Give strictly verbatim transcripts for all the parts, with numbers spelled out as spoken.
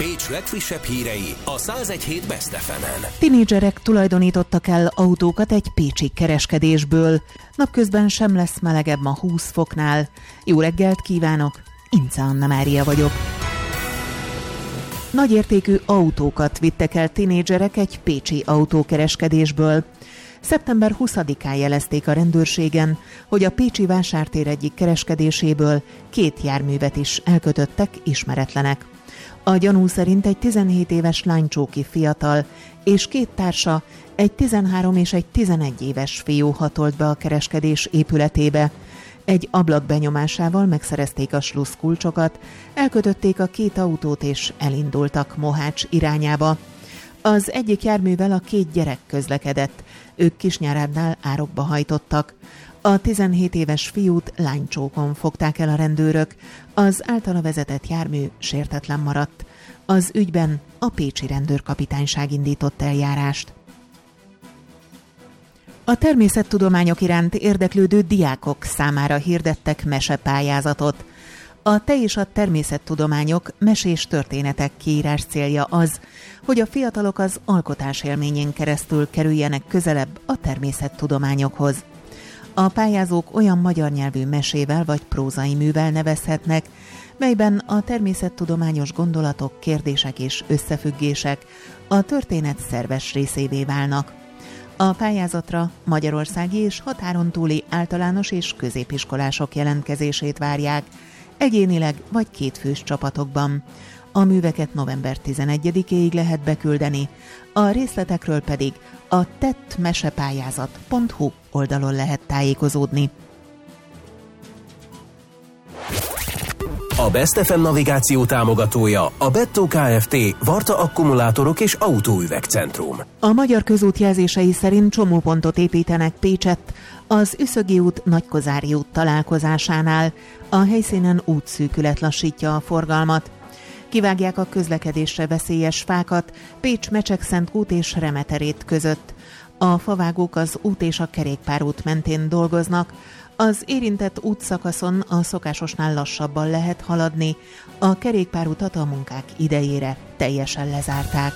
Pécs legfrissebb hírei a száz egy hét Best ef emen. Tinédzserek tulajdonítottak el autókat egy pécsi kereskedésből. Napközben sem lesz melegebb ma húsz foknál. Jó reggelt kívánok, Ince Anna Mária vagyok. Nagyértékű autókat vittek el tinédzserek egy pécsi autókereskedésből. szeptember huszadikán jelezték a rendőrségen, hogy a pécsi vásártér egyik kereskedéséből két járművet is elkötöttek ismeretlenek. A gyanú szerint egy tizenhét éves lánycsóki fiatal és két társa, egy tizenhárom és egy tizenegy éves fiú hatolt be a kereskedés épületébe. Egy ablak benyomásával megszerezték a slusszkulcsokat, elkötötték a két autót és elindultak Mohács irányába. Az egyik járművel a két gyerek közlekedett, ők Kisnyárádnál árokba hajtottak. A tizenhét éves fiút lánycsókon fogták el a rendőrök, az általa vezetett jármű sértetlen maradt. Az ügyben a pécsi rendőrkapitányság indított eljárást. A természettudományok iránt érdeklődő diákok számára hirdettek mesepályázatot. A Te és a természettudományok mesés történetek kiírás célja az, hogy a fiatalok az alkotás élményén keresztül kerüljenek közelebb a természettudományokhoz. A pályázók olyan magyar nyelvű mesével vagy prózai művel nevezhetnek, melyben a természettudományos gondolatok, kérdések és összefüggések a történet szerves részévé válnak. A pályázatra magyarországi és határon túli általános és középiskolások jelentkezését várják, egyénileg vagy kétfős csapatokban. A műveket november tizenegyedikéig lehet beküldeni, a részletekről pedig a tettmesepályázat pont hu oldalon lehet tájékozódni. A Best ef em navigáció támogatója a Bettó Kft. Varta Akkumulátorok és Autóüvegcentrum. A Magyar Közút jelzései szerint csomópontot építenek Pécsett, az Üszögi út Nagykozári út találkozásánál. A helyszínen útszűkület lassítja a forgalmat. Kivágják a közlekedésre veszélyes fákat Pécs Mecsekszent út és Remeterét között. A favágók az út és a kerékpárút mentén dolgoznak. Az érintett útszakaszon a szokásosnál lassabban lehet haladni, a kerékpárutat a munkák idejére teljesen lezárták.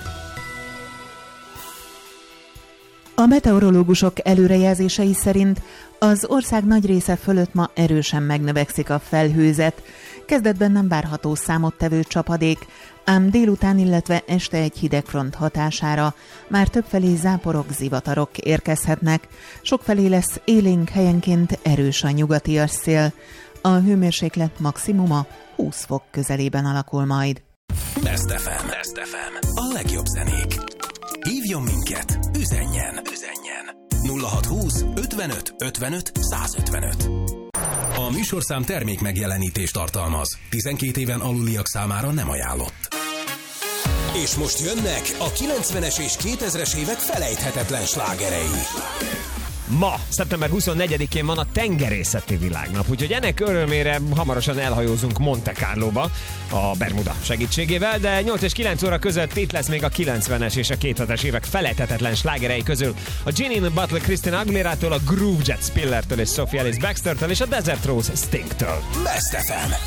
A meteorológusok előrejelzései szerint az ország nagy része fölött ma erősen megnövekszik a felhőzet. Kezdetben nem várható számottevő csapadék, ám délután, illetve este egy hidegfront hatására már többfelé záporok, zivatarok érkezhetnek. Sokfelé lesz élénk, helyenként erős a nyugatias szél. A hőmérséklet maximuma húsz fok közelében alakul majd. Best ef em. Best ef em. A legjobb zenék. Hívjon minket, üzenjen, üzenjen. nulla hatszázhúsz ötvenöt ötvenöt százötvenöt. A műsorszám termék megjelenítést tartalmaz. tizenkét éven aluliak számára nem ajánlott. És most jönnek a kilencvenes és kétezres évek felejthetetlen slágerei. Ma, szeptember huszonnegyedikén van a tengerészeti világnap, úgyhogy ennek örömére hamarosan elhajózunk Monte Carloba a Bermuda segítségével, de nyolc és kilenc óra között itt lesz még a kilencvenes és a kétezres évek felejthetetlen slágerei közül a Ginny Butler Christina Aguilérától, a Groove Jet Spillertől és Sophie Ellis Baxtertől és a Desert Rose Stingtől. Best ef em.